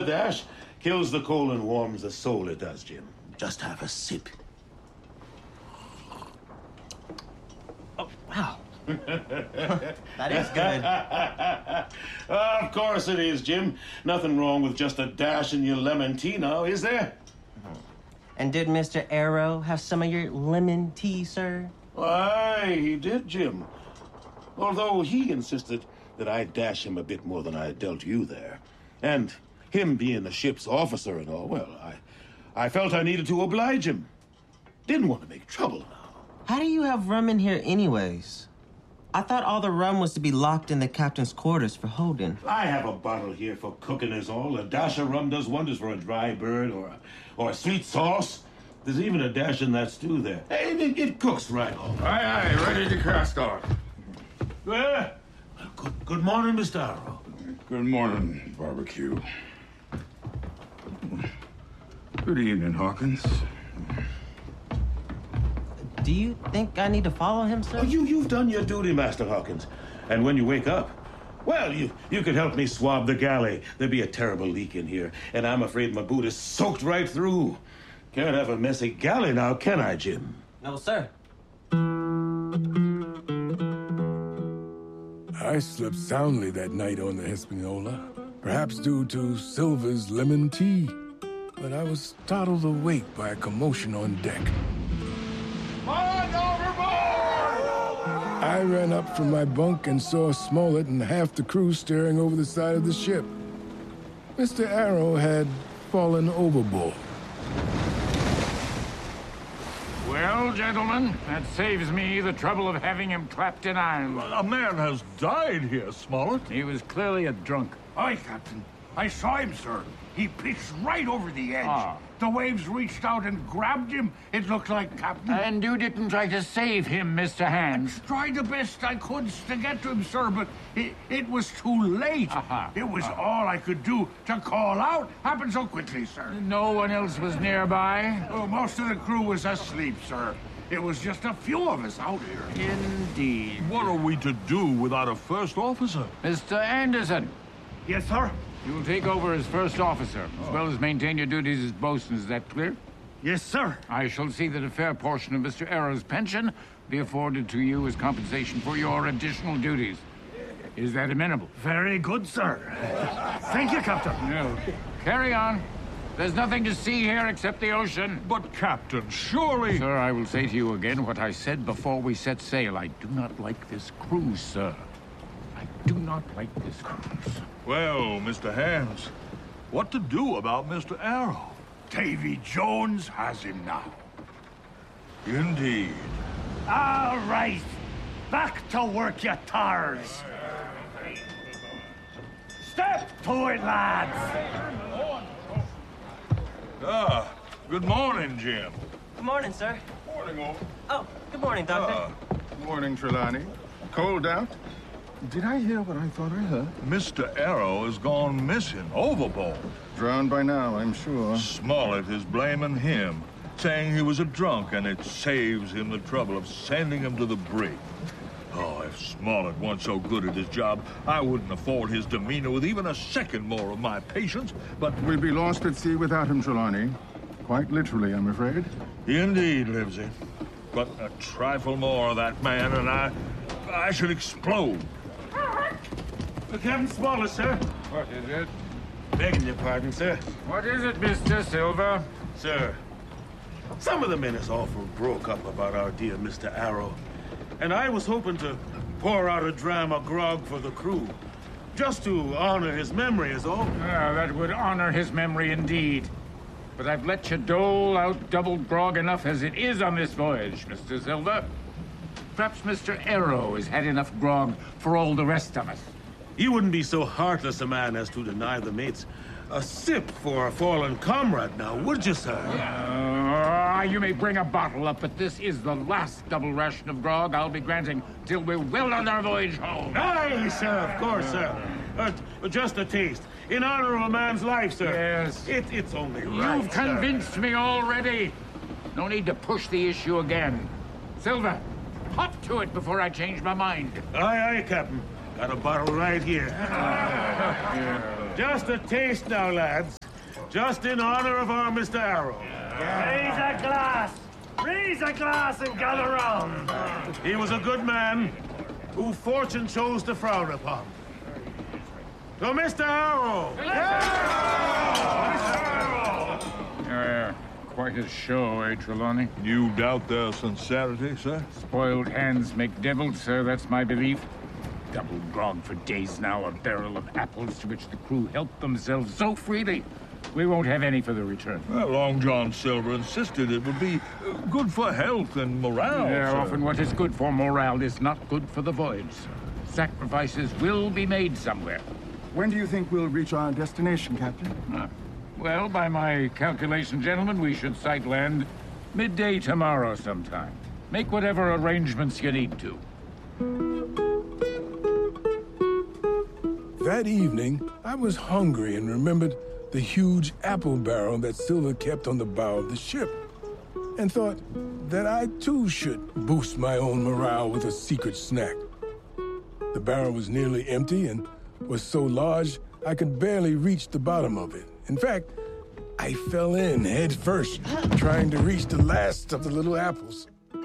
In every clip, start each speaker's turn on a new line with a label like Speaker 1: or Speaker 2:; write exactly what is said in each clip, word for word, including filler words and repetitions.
Speaker 1: dash. Kills the cold and warms the soul, it does, Jim. Just have a sip.
Speaker 2: Oh, wow. That is good.
Speaker 1: Of course it is, Jim. Nothing wrong with just a dash in your lemon tea now, is there?
Speaker 2: And did Mister Arrow have some of your lemon tea, sir?
Speaker 1: Why, he did, Jim. Although he insisted that I dash him a bit more than I dealt you there. And him being the ship's officer and all, well, I, I felt I needed to oblige him. Didn't want to make trouble now.
Speaker 2: How do you have rum in here anyways? I thought all the rum was to be locked in the captain's quarters for holding.
Speaker 1: I have a bottle here for cooking is all. A dash of rum does wonders for a dry bird or a, or a sweet sauce. There's even a dash in that stew there. Hey, it, it cooks right off.
Speaker 3: Aye, aye, ready to cast off.
Speaker 1: Well, good, good morning, Mister Arrow.
Speaker 3: Good morning, Barbecue. Good evening, Hawkins.
Speaker 2: Do you think I need to follow him, sir?
Speaker 1: Oh, you, you've done your duty, Master Hawkins. And when you wake up, well, you, you could help me swab the galley. There'd be a terrible leak in here, and I'm afraid my boot is soaked right through. Can't have a messy galley now, can I, Jim?
Speaker 2: No, sir.
Speaker 4: I slept soundly that night on the Hispaniola, perhaps due to Silver's lemon tea. But I was startled awake by a commotion on deck.
Speaker 3: Man overboard!
Speaker 4: I ran up from my bunk and saw Smollett and half the crew staring over the side of the ship. Mister Arrow had fallen overboard.
Speaker 5: Well, gentlemen, that saves me the trouble of having him clapped in irons.
Speaker 6: A man has died here, Smollett.
Speaker 5: He was clearly a drunk.
Speaker 7: Aye, Captain. I saw him, sir. He pitched right over the edge.
Speaker 5: Ah.
Speaker 7: The waves reached out and grabbed him. It looked like, Captain.
Speaker 5: And you didn't try to save him, Mister Hands.
Speaker 7: I tried the best I could to get to him, sir, but it, it was too late.
Speaker 5: Uh-huh.
Speaker 7: It was
Speaker 5: Uh-huh.
Speaker 7: all I could do to call out. Happened so quickly, sir.
Speaker 5: No one else was nearby?
Speaker 7: Oh, most of the crew was asleep, sir. It was just a few of us out here.
Speaker 5: Indeed.
Speaker 6: What are we to do without a first officer?
Speaker 5: Mister Anderson,
Speaker 7: Yes, sir?
Speaker 5: you'll take over as first officer, as well as maintain your duties as bosun. Is that clear?
Speaker 7: Yes, sir.
Speaker 5: I shall see that a fair portion of Mister Arrow's pension be afforded to you as compensation for your additional duties. Is that amenable?
Speaker 7: Very good, sir. Thank you, Captain.
Speaker 5: No. Carry on. There's nothing to see here except the ocean.
Speaker 6: But, Captain, surely...
Speaker 5: Sir, I will say to you again what I said before we set sail. I do not like this cruise, sir. I do not like this cruise.
Speaker 6: Well, Mister Hands, what to do about Mister Arrow?
Speaker 7: Davy Jones has him now.
Speaker 6: Indeed.
Speaker 7: All right. Back to work, you tars. Step to it, lads.
Speaker 6: Ah, good morning, Jim.
Speaker 2: Good morning, sir.
Speaker 3: Morning, all.
Speaker 2: Oh, good morning, Doctor.
Speaker 3: Uh, morning, Trelawney. Cold out? Did I hear what I thought I heard?
Speaker 6: Mister Arrow has gone missing, overboard.
Speaker 3: Drowned by now, I'm sure.
Speaker 6: Smollett is blaming him, saying he was a drunk, and it saves him the trouble of sending him to the brig. Oh, if Smollett weren't so good at his job, I wouldn't afford his demeanor with even a second more of my patience, but...
Speaker 3: We'd be lost at sea without him, Trelawney. Quite literally, I'm afraid.
Speaker 6: Indeed, Livesey. But a trifle more of that man, and I... I should explode.
Speaker 1: Captain Smollett, sir.
Speaker 5: What is it?
Speaker 1: Begging your pardon, sir.
Speaker 5: What is it, Mister Silver?
Speaker 1: Sir, some of the men is awful broke up about our dear Mister Arrow. And I was hoping to pour out a dram of grog for the crew. Just to honor his memory is all.
Speaker 5: Ah, that would honor his memory indeed. But I've let you dole out double grog enough as it is on this voyage, Mister Silver. Perhaps Mister Arrow has had enough grog for all the rest of us.
Speaker 1: You wouldn't be so heartless a man as to deny the mates a sip for a fallen comrade now, would you, sir?
Speaker 5: Uh, you may bring a bottle up, but this is the last double ration of grog I'll be granting till we're well on our voyage home.
Speaker 1: Aye, sir, of course, sir. Uh, just a taste. In honor of a man's life, sir.
Speaker 5: Yes.
Speaker 1: It, it's only right,
Speaker 5: You've
Speaker 1: sir.
Speaker 5: convinced me already. No need to push the issue again. Silver, hop to it before I change my mind.
Speaker 1: Aye, aye, Captain. Got a bottle right here. Just a taste now, lads. Just in honor of our Mister Arrow.
Speaker 8: Raise a glass! Raise a glass and gather round!
Speaker 1: He was a good man who fortune chose to frown upon. To Mister Arrow!
Speaker 5: Uh, quite a show, eh, Trelawney?
Speaker 6: You doubt their sincerity, sir?
Speaker 5: Spoiled hands make devils, sir, that's my belief. Double grog for days now, a barrel of apples to which the crew helped themselves so freely. We won't have any for the return.
Speaker 6: Well, Long John Silver insisted it would be uh, good for health and morale,
Speaker 5: Yeah,
Speaker 6: sir.
Speaker 5: often what is good for morale is not good for the voyage, sir. Sacrifices will be made somewhere.
Speaker 3: When do you think we'll reach our destination, Captain?
Speaker 5: Ah. Well, by my calculation, gentlemen, we should sight land midday tomorrow sometime. Make whatever arrangements you need to.
Speaker 4: That evening, I was hungry and remembered the huge apple barrel that Silver kept on the bow of the ship, and thought that I too should boost my own morale with a secret snack. The barrel was nearly empty and was so large I could barely reach the bottom of it. In fact, I fell in head first, trying to reach the last of the little apples.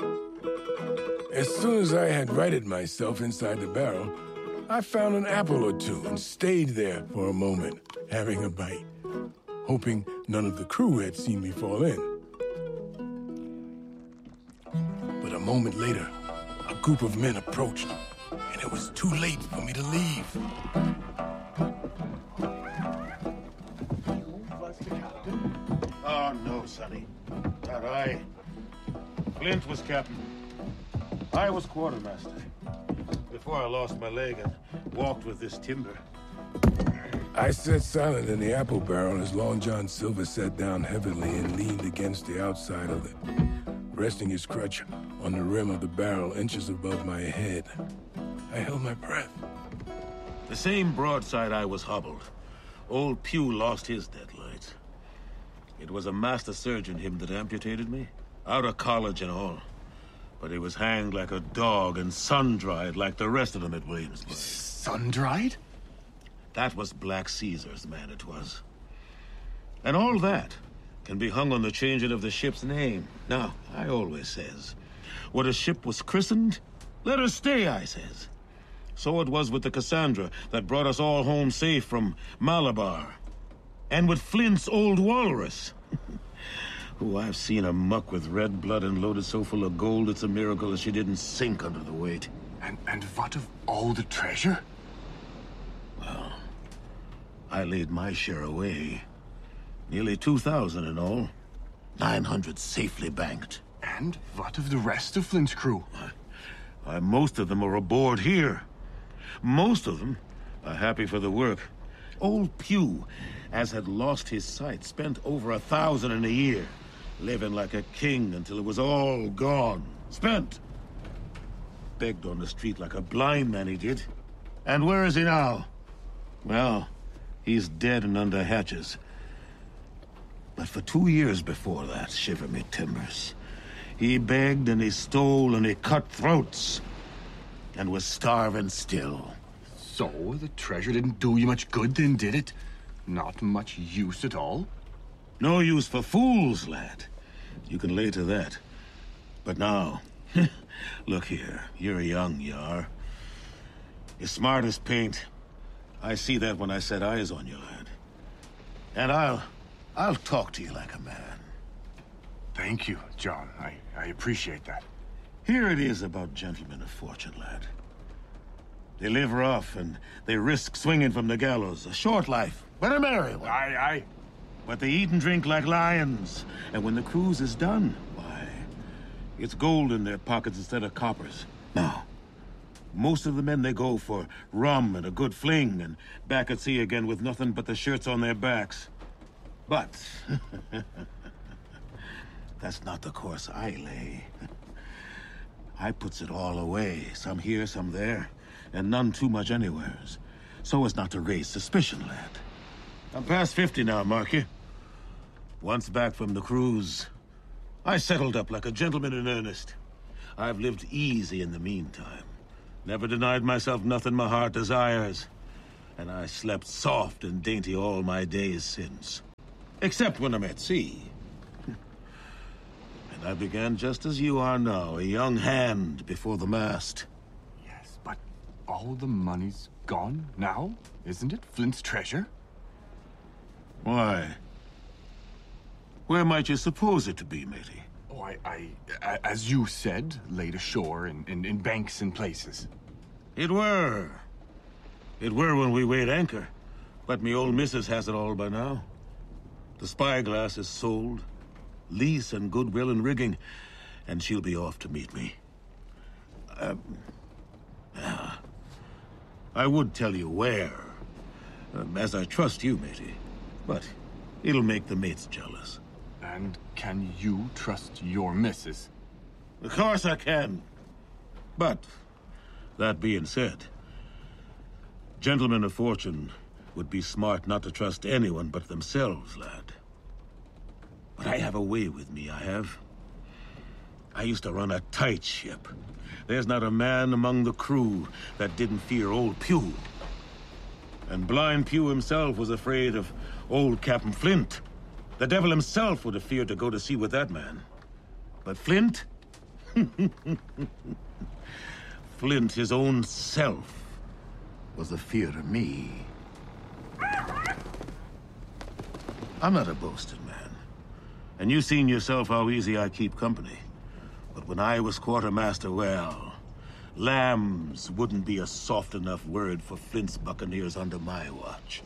Speaker 4: As soon as I had righted myself inside the barrel, I found an apple or two and stayed there for a moment, having a bite, hoping none of the crew had seen me fall in. But a moment later, a group of men approached, and it was too late for me to leave.
Speaker 1: Oh, no, Sonny. Not I. Flint was captain. I was quartermaster. Before I lost my leg and walked with this timber.
Speaker 4: I sat silent in the apple barrel as Long John Silver sat down heavily and leaned against the outside of it, resting his crutch on the rim of the barrel inches above my head. I held my breath.
Speaker 1: The same broadside I was hobbled. Old Pew lost his deadlight. It was a master surgeon, him, that amputated me. Out of college and all. But he was hanged like a dog and sun-dried like the rest of them at Williamsburg.
Speaker 3: Sun-dried?
Speaker 1: That was Black Caesar's man, it was. And all that can be hung on the changing of the ship's name. Now, I always says, what a ship was christened, let her stay, I says. So it was with the Cassandra that brought us all home safe from Malabar. And with Flint's old walrus. Who I've seen her muck with red blood and loaded so full of gold it's a miracle that she didn't sink under the weight.
Speaker 3: And, and what of all the treasure?
Speaker 1: Well, I laid my share away. Nearly two thousand in all. Nine hundred safely banked.
Speaker 3: And what of the rest of Flint's crew?
Speaker 1: Why, most of them are aboard here. Most of them are happy for the work. Old Pew, as had lost his sight, spent over a thousand in a year, living like a king until it was all gone. Spent. Begged on the street like a blind man, he did. And where is he now? Well, he's dead and under hatches. But for two years before that, shiver me timbers, he begged and he stole and he cut throats. And was starving still.
Speaker 3: So, the treasure didn't do you much good then, did it? Not much use at all?
Speaker 1: No use for fools, lad. You can lay to that. But now, look here, you're young, you are. You're smart as paint. I see that when I set eyes on you, lad. And I'll... I'll talk to you like a man.
Speaker 3: Thank you, John. I, I appreciate that.
Speaker 1: Here it is about gentlemen of fortune, lad. They live rough, and they risk swinging from the gallows. A short life, but a merry one.
Speaker 3: Aye, aye.
Speaker 1: But they eat and drink like lions. And when the cruise is done, why, it's gold in their pockets instead of coppers. Now, most of the men, they go for rum and a good fling, and back at sea again with nothing but the shirts on their backs. But that's not the course I lay. I puts it all away, some here, some there, and none too much anywheres, so as not to raise suspicion, lad. I'm past fifty now, mark you. Once back from the cruise, I settled up like a gentleman in earnest. I've lived easy in the meantime. Never denied myself nothing my heart desires. and I slept soft and dainty all my days since. Except when I'm at sea. And I began just as you are now, a young hand before the mast.
Speaker 3: Yes, but all the money's gone now, isn't it? Flint's treasure?
Speaker 1: Why? Where might you suppose it to be, matey?
Speaker 3: Oh, I, I, a- as you said, laid ashore in, in, in banks and places.
Speaker 1: It were. It were when we weighed anchor. But me old missus has it all by now. The spyglass is sold, lease and goodwill and rigging, and she'll be off to meet me. Um, uh, I would tell you where, um, as I trust you, matey, but it'll make the mates jealous.
Speaker 3: And can you trust your missus?
Speaker 1: Of course I can. But, that being said, gentlemen of fortune would be smart not to trust anyone but themselves, lad. But I have a way with me, I have. I used to run a tight ship. There's not a man among the crew that didn't fear old Pew. And blind Pew himself was afraid of old Captain Flint. The devil himself would have feared to go to sea with that man. But Flint? Flint, his own self, was a fear to me. I'm not a boasting man. And you've seen yourself how easy I keep company. But when I was quartermaster, well, lambs wouldn't be a soft enough word for Flint's buccaneers under my watch.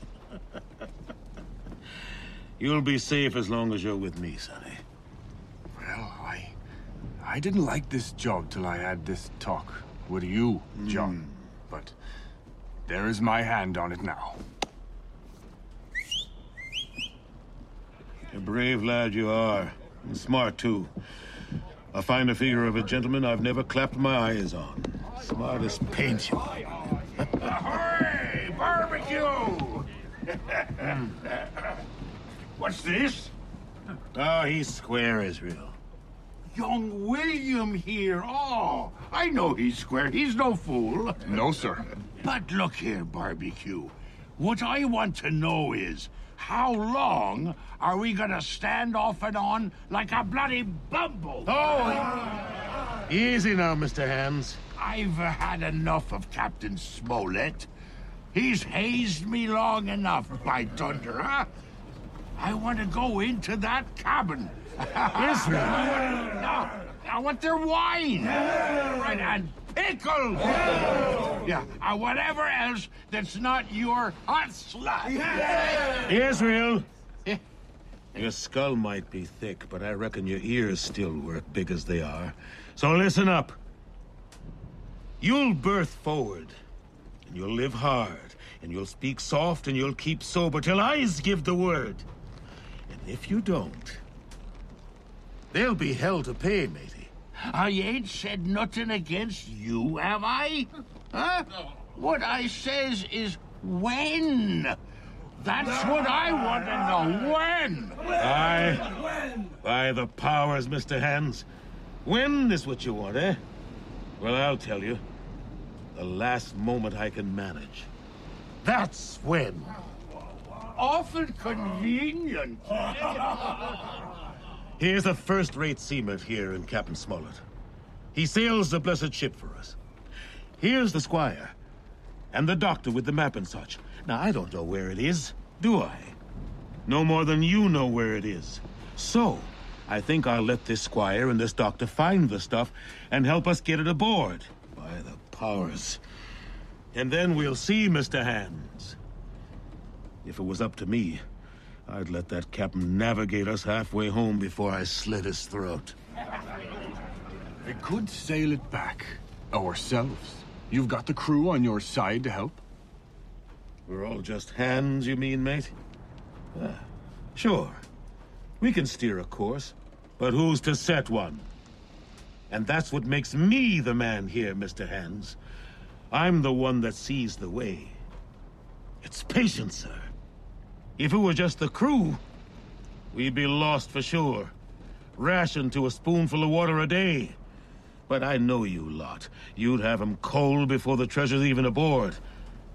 Speaker 1: You'll be safe as long as you're with me, Sonny.
Speaker 3: Well, I... I didn't like this job till I had this talk with you, John. Mm. But there is my hand on it now.
Speaker 1: A brave lad you are. And smart, too. A finer figure of a gentleman I've never clapped my eyes on. Smart as paint, you.
Speaker 7: Ahoy! Barbecue! What's this?
Speaker 1: Oh, he's square, Israel.
Speaker 7: Young William here. Oh, I know he's square. He's no fool.
Speaker 3: No, sir.
Speaker 7: But look here, Barbecue. What I want to know is, how long are we gonna stand off and on like a bloody bumble?
Speaker 1: Oh, easy now, Mister Hands.
Speaker 7: I've had enough of Captain Smollett. He's hazed me long enough, by thunder, huh? I want to go into that cabin.
Speaker 1: Israel.
Speaker 7: No, I want their wine. Right, and pickles. Yeah, and whatever else that's not your hot slut.
Speaker 1: Israel. Your skull might be thick, but I reckon your ears still work big as they are. So listen up. You'll birth forward, and you'll live hard, and you'll speak soft, and you'll keep sober till I give the word. And if you don't, there'll be hell to pay, matey.
Speaker 7: I ain't said nothing against you, have I? Huh? What I says is when. That's what I want to know. When?
Speaker 1: Aye. By the powers, Mister Hands. When is what you want, eh? Well, I'll tell you. The last moment I can manage. That's when.
Speaker 7: Awful convenient.
Speaker 1: Here's a first-rate seaman here in Captain Smollett. He sails the blessed ship for us. Here's the squire. And the doctor with the map and such. Now, I don't know where it is, do I? No more than you know where it is. So, I think I'll let this squire and this doctor find the stuff and help us get it aboard. By the powers. And then we'll see, Mister Hands. If it was up to me, I'd let that captain navigate us halfway home before I slit his throat.
Speaker 3: We could sail it back ourselves. You've got the crew on your side to help.
Speaker 1: We're all just hands, you mean, mate? Ah, sure. We can steer a course, but who's to set one? And that's what makes me the man here, Mister Hands. I'm the one that sees the way. It's patience, sir. If it were just the crew, we'd be lost for sure. Rationed to a spoonful of water a day. But I know you lot. You'd have 'em cold before the treasure's even aboard.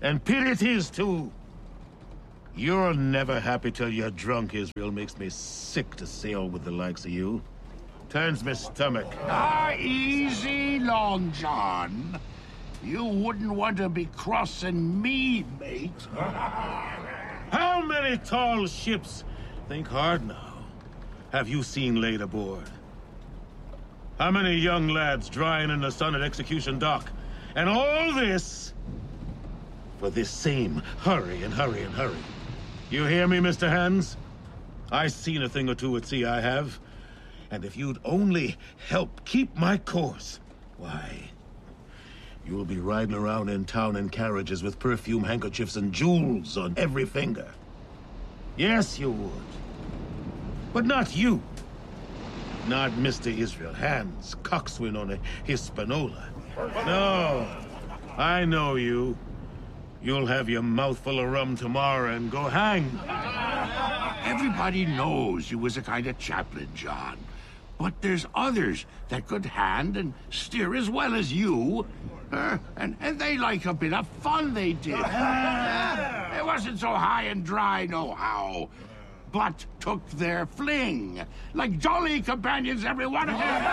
Speaker 1: And pity it is, too. You're never happy till you're drunk, Israel. Makes me sick to sail with the likes of you. Turns me stomach.
Speaker 7: Ah, easy, Long John. You wouldn't want to be crossing me, mate.
Speaker 1: How many tall ships, think hard now, have you seen laid aboard? How many young lads drying in the sun at Execution Dock? And all this for this same hurry and hurry and hurry. You hear me, Mister Hands? I seen a thing or two at sea, I have. And if you'd only help keep my course, why, you'll be riding around in town in carriages with perfume handkerchiefs and jewels on every finger. Yes, you would. But not you. Not Mister Israel Hands, coxswain on a Hispaniola. No, I know you. You'll have your mouthful of rum tomorrow and go hang.
Speaker 7: Everybody knows you was a kind of chaplain, John. But there's others that could hand and steer as well as you. Uh, and, and they like a bit of fun, they did. It wasn't so high and dry, nohow. But took their fling, like jolly companions, every one of them.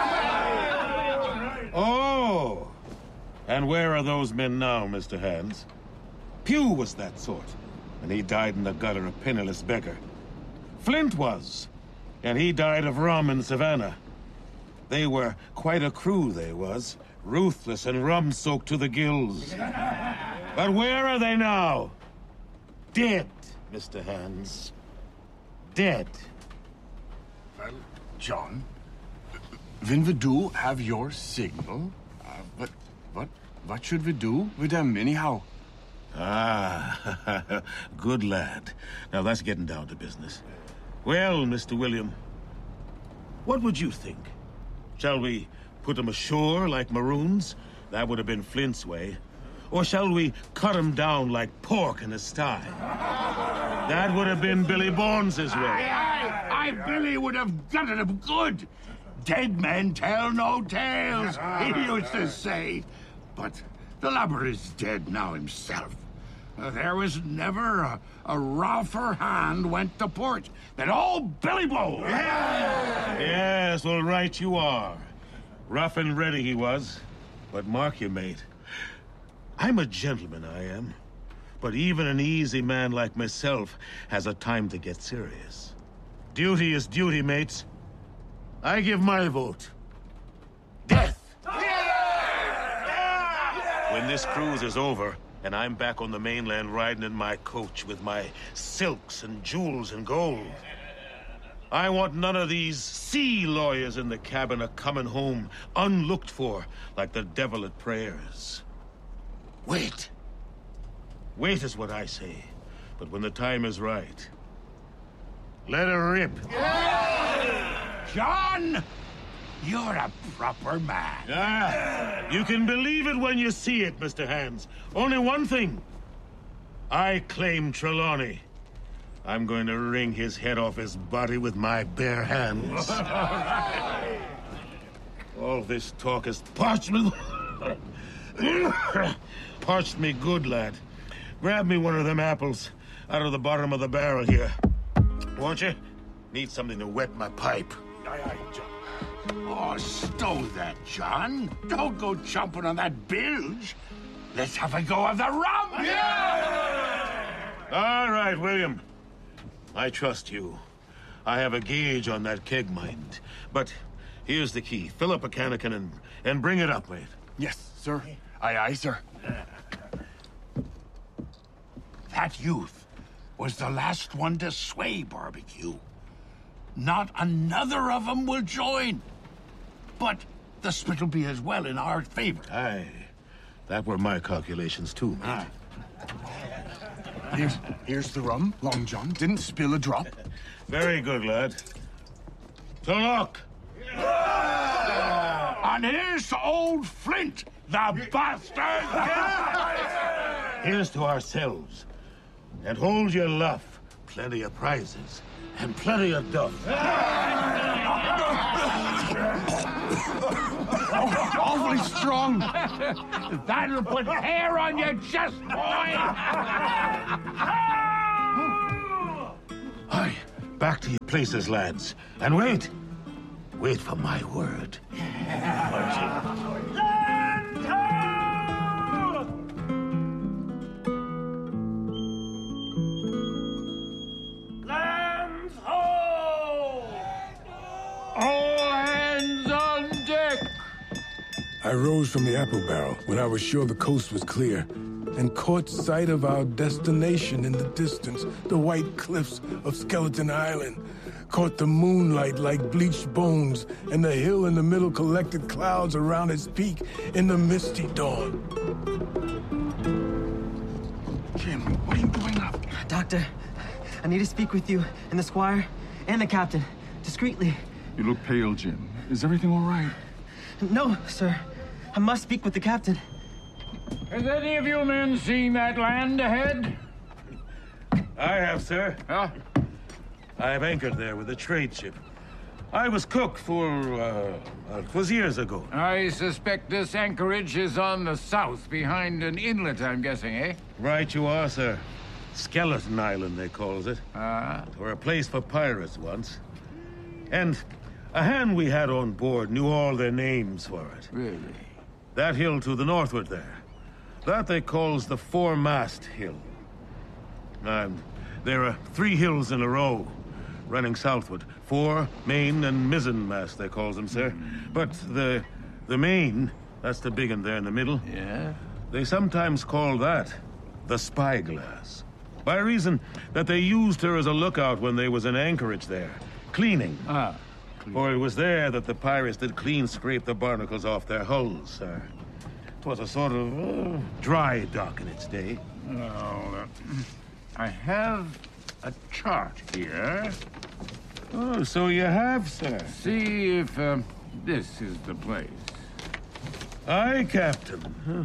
Speaker 1: Oh, and where are those men now, Mister Hands? Pew was that sort, and he died in the gutter a penniless beggar. Flint was, and he died of rum in Savannah. They were quite a crew, they was, ruthless and rum-soaked to the gills. But where are they now? Dead, Mister Hands. Dead.
Speaker 3: Well, John, when we do have your signal, uh, but what what should we do with them anyhow?
Speaker 1: Ah, good lad. Now that's getting down to business. Well, Mister William, what would you think? Shall we put them ashore like maroons? That would have been Flint's way. Or shall we cut them down like pork in a sty? That would have been Billy Bones's way.
Speaker 7: Aye, aye, aye, Billy would have gutted him good. Dead men tell no tales, he used to say. But the lubber is dead now himself. Uh, there was never a, a rougher hand went to port than old Billy Bones.
Speaker 1: Yes, well, right you are. Rough and ready he was. But mark you, mate, I'm a gentleman, I am. But even an easy man like myself has a time to get serious. Duty is duty, mates. I give my vote. Death! When this cruise is over, and I'm back on the mainland riding in my coach with my silks and jewels and gold, I want none of these sea lawyers in the cabin a-coming home unlooked for like the devil at prayers. Wait. Wait is what I say. But when the time is right, let her rip.
Speaker 7: John, you're a proper man.
Speaker 1: Ah, you can believe it when you see it, Mister Hands. Only one thing. I claim Trelawney. I'm going to wring his head off his body with my bare hands. All this talk has parched me. Parched me good, lad. Grab me one of them apples out of the bottom of the barrel here. Won't you? Need something to wet my pipe.
Speaker 3: Aye, aye, John.
Speaker 7: Oh, stow that, John. Don't go jumping on that bilge. Let's have a go of the rum.
Speaker 1: Yeah! All right, William. I trust you. I have a gauge on that keg mind. But here's the key. Fill up a cannikin and, and bring it up, mate.
Speaker 3: Yes, sir. Aye, aye, sir.
Speaker 7: That youth was the last one to sway barbecue. Not another of them will join. But the spit'll be as well in our favor.
Speaker 1: Aye. That were my calculations, too, mate.
Speaker 7: Aye.
Speaker 3: Here's, here's the rum, Long John. Didn't spill a drop.
Speaker 1: Very good, lad. To luck!
Speaker 7: And here's to old Flint, the bastard!
Speaker 1: Here's to ourselves. And hold your luff. Plenty of prizes. And plenty of duff.
Speaker 3: Awfully strong.
Speaker 7: That'll put hair on your chest, boy.
Speaker 1: Aye, back to your places, lads. And wait. Wait for my word.
Speaker 8: Lands ho!
Speaker 5: All hands on deck!
Speaker 4: I rose from the apple barrel when I was sure the coast was clear and caught sight of our destination in the distance, the white cliffs of Skeleton Island. Caught the moonlight like bleached bones, and the hill in the middle collected clouds around its peak in the misty dawn.
Speaker 3: Jim, what are you doing up?
Speaker 2: Doctor, I need to speak with you and the squire and the captain, discreetly.
Speaker 3: You look pale, Jim. Is everything all right?
Speaker 2: No, sir. I must speak with the captain.
Speaker 5: Has any of you men seen that land ahead?
Speaker 1: I have, sir.
Speaker 5: Huh?
Speaker 1: I have anchored there with a trade ship. I was cook for, uh, uh, it was years ago.
Speaker 5: I suspect this anchorage is on the south, behind an inlet, I'm guessing, eh?
Speaker 1: Right you are, sir. Skeleton Island, they calls it.
Speaker 5: Ah.
Speaker 1: Or a place for pirates once. And a hand we had on board knew all their names for it.
Speaker 5: Really?
Speaker 1: That hill to the northward there. That they calls the Foremast Hill. Um, there are three hills in a row, running southward. Fore, main, and mizzen mast, they calls them, sir. But the the main, that's the big one there in the middle.
Speaker 5: Yeah?
Speaker 1: They sometimes call that the spyglass. By reason that they used her as a lookout when they was in anchorage there, cleaning.
Speaker 5: Ah.
Speaker 1: For it was there that the pirates did clean scrape the barnacles off their hulls, sir. It was a sort of uh, dry dock in its day.
Speaker 5: Well, uh, I have a chart here.
Speaker 1: Oh, so you have, sir.
Speaker 5: See if uh, this is the place.
Speaker 1: Aye, Captain. Huh.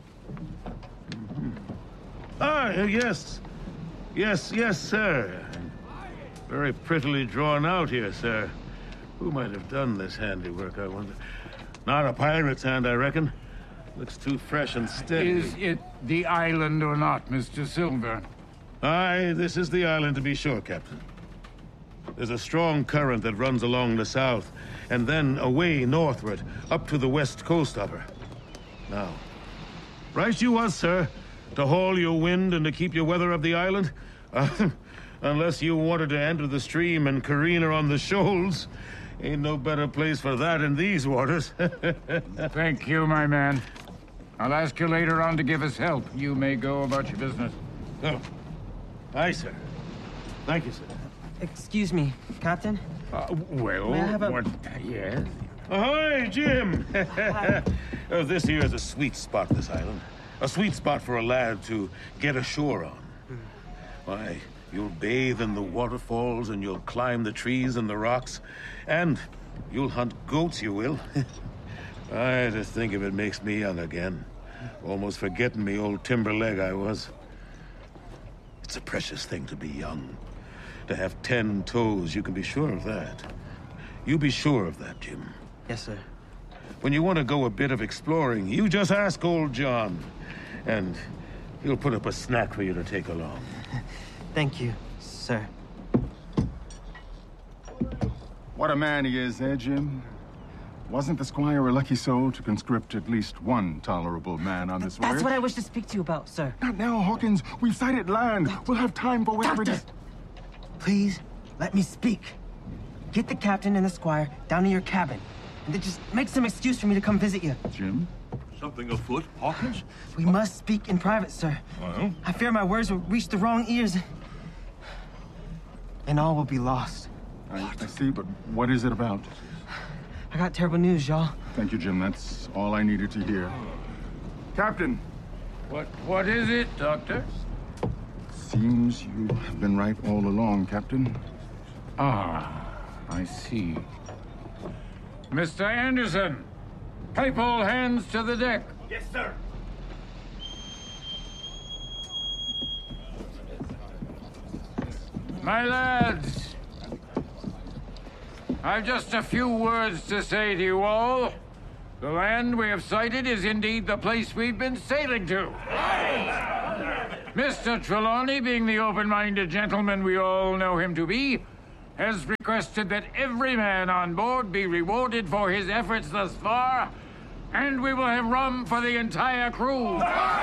Speaker 1: Mm-hmm. Ah, uh, yes. Yes, yes, sir. Very prettily drawn out here, sir. Who might have done this handiwork, I wonder? Not a pirate's hand, I reckon. Looks too fresh and steady.
Speaker 5: Is it the island or not, Mister Silver?
Speaker 1: Aye, this is the island to be sure, Captain. There's a strong current that runs along the south, and then away northward, up to the west coast of her. Now, right you was, sir, to haul your wind and to keep your weather of the island. Uh, unless you wanted to enter the stream and careen her on the shoals. Ain't no better place for that in these waters.
Speaker 5: Thank you, my man. I'll ask you later on to give us help. You may go about your business.
Speaker 1: Oh. Aye, sir. Thank you, sir.
Speaker 2: Excuse me, Captain?
Speaker 5: Uh, well,
Speaker 2: May I have a-
Speaker 5: what... Yes?
Speaker 1: Ahoy, Jim! Oh, this here is a sweet spot, this island. A sweet spot for a lad to get ashore on. Why, you'll bathe in the waterfalls, and you'll climb the trees and the rocks, and you'll hunt goats, you will. I just think of it makes me young again. Almost forgetting me old timber leg I was. It's a precious thing to be young. To have ten toes, you can be sure of that. You be sure of that, Jim.
Speaker 2: Yes, sir.
Speaker 1: When you want to go a bit of exploring, you just ask old John, and he'll put up a snack for you to take along.
Speaker 2: Thank you, sir.
Speaker 9: What a man he is, eh, Jim? Wasn't the squire a lucky soul to conscript at least one tolerable man on this voyage?
Speaker 2: That's what I wish to speak to you about, sir.
Speaker 9: Not now, Hawkins. We've sighted land. We'll have time for whatever it is.
Speaker 2: Please, let me speak. Get the captain and the squire down to your cabin, and then just make some excuse for me to come visit you.
Speaker 9: Jim?
Speaker 6: Something afoot, Hawkins?
Speaker 2: We must speak in private, sir.
Speaker 6: Well?
Speaker 2: I fear my words will reach the wrong ears, and all will be lost.
Speaker 9: I, I see, but what is it about?
Speaker 2: I got terrible news, y'all.
Speaker 9: Thank you, Jim. That's all I needed to hear. Captain!
Speaker 5: What? What is it, Doctor?
Speaker 9: Seems you have been right all along, Captain.
Speaker 5: Ah, I see. Mister Anderson, pipe all hands to the deck.
Speaker 8: Yes, sir.
Speaker 5: My lads, I've just a few words to say to you all. The land we have sighted is indeed the place we've been sailing to. Mister Trelawney, being the open-minded gentleman we all know him to be, has requested that every man on board be rewarded for his efforts thus far, and we will have rum for the entire crew.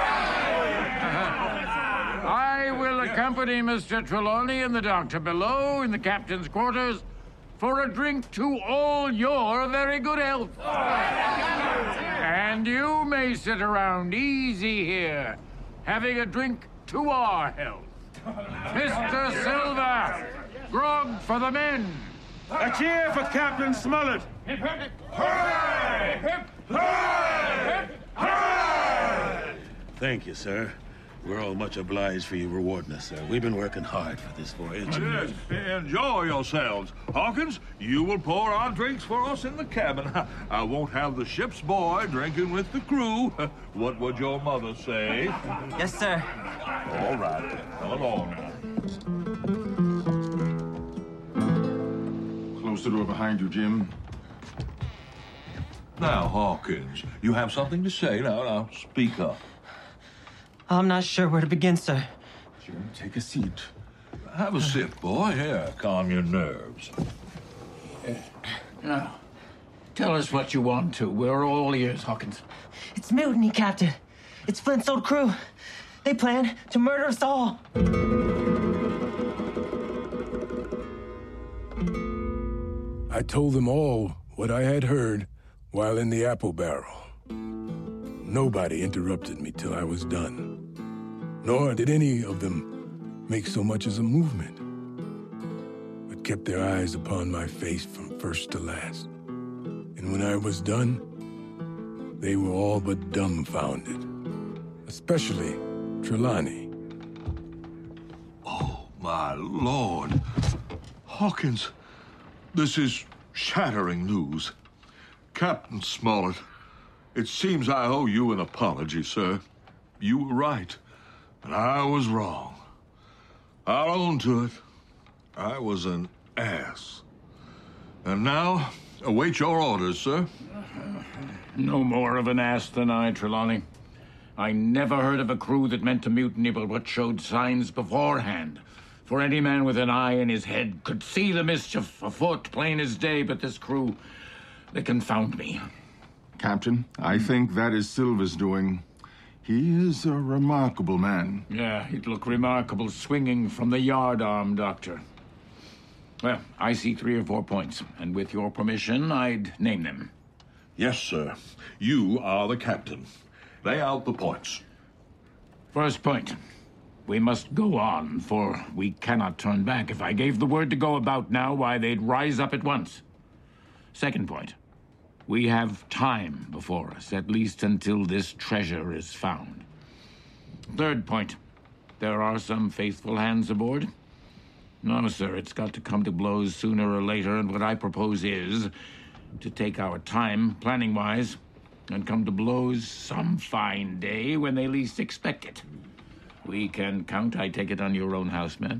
Speaker 5: I will accompany Mister Trelawney and the doctor below in the captain's quarters for a drink to all your very good health. And you may sit around easy here, having a drink to our health. Mister Silver, grog for the men.
Speaker 1: A cheer for Captain Smollett.
Speaker 5: Hip, hip, hooray! Hip, hooray! Hip, hooray!
Speaker 1: Thank you, sir. We're all much obliged for you rewarding us, sir. We've been working hard for this voyage.
Speaker 6: Yes, enjoy yourselves. Hawkins, you will pour our drinks for us in the cabin. I won't have the ship's boy drinking with the crew. What would your mother say?
Speaker 2: Yes, sir.
Speaker 6: All right, then. Come along now.
Speaker 9: Close the door behind you, Jim.
Speaker 6: Now, Hawkins, you have something to say. Now, now, speak up.
Speaker 2: I'm not sure where to begin, sir.
Speaker 9: Jim, take a seat.
Speaker 6: Have a sip, boy. Here, calm your nerves.
Speaker 5: Now, tell us what you want to. We're all ears, Hawkins.
Speaker 2: It's mutiny, Captain. It's Flint's old crew. They plan to murder us all.
Speaker 4: I told them all what I had heard while in the apple barrel. Nobody interrupted me till I was done. Nor did any of them make so much as a movement, but kept their eyes upon my face from first to last. And when I was done, they were all but dumbfounded, especially Trelawney.
Speaker 6: Oh, my lord. Hawkins, this is shattering news. Captain Smollett, it seems I owe you an apology, sir. You were right, and I was wrong. I'll own to it. I was an ass. And now, await your orders, sir.
Speaker 5: No more of an ass than I, Trelawney. I never heard of a crew that meant to mutiny but what showed signs beforehand. For any man with an eye in his head could see the mischief afoot plain as day, but this crew, they confound me.
Speaker 9: Captain, I think that is Silver's doing. He is a remarkable man.
Speaker 5: Yeah, he'd look remarkable swinging from the yardarm, Doctor. Well, I see three or four points, and with your permission, I'd name them.
Speaker 6: Yes, sir. You are the captain. Lay out the points.
Speaker 5: First point. We must go on, for we cannot turn back. If I gave the word to go about now, why, they'd rise up at once. Second point. We have time before us, at least until this treasure is found. Third point. There are some faithful hands aboard. No, sir, it's got to come to blows sooner or later, and what I propose is to take our time, planning-wise, and come to blows some fine day when they least expect it. We can count, I take it, on your own house, man.